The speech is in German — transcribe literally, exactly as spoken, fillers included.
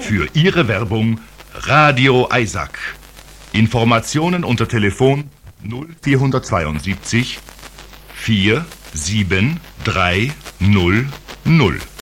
Für Ihre Werbung Radio Eisack. Informationen unter Telefon null vierhundertzweiundsiebzig vier sieben drei null null.